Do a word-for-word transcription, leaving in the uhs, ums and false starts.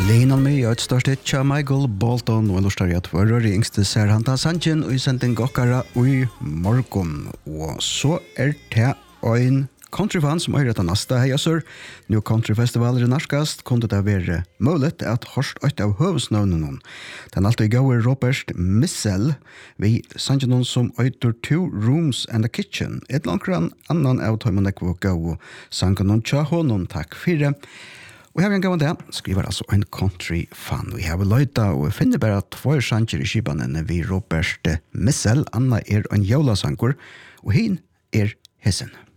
Lionel Me og et størst hit av Michael Bolton og lustar at for og ringste ser han ta sanjen og sendte en gokkara i morgon. Og så er det en countryfan som er etter neste heiasur. New Country Festival er narskast, kunne det være mulig at hørst ut av høvesnøvnen. Den alltid gode Robert Missel vi sanjen som øyter Two Rooms and a Kitchen. Et langt annan av tøymanek og gode sangen tja honom, takk fire. Og her er en gammel det, skriver altså en country-fan. Vi har løyta og finner bare två sanger i skibanen vi Robert Missel. Anna er en jævla sanger, og hin er hessen.